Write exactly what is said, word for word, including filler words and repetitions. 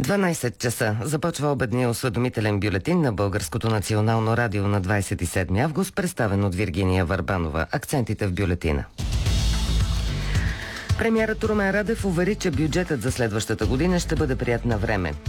дванайсет часа започва обедния осведомителен бюлетин на Българското национално радио на двадесет и седми август, представен от Виргиния Върбанова. Акцентите в бюлетина. Премиерът Румен Радев увери, че бюджетът за следващата година ще бъде прият на време.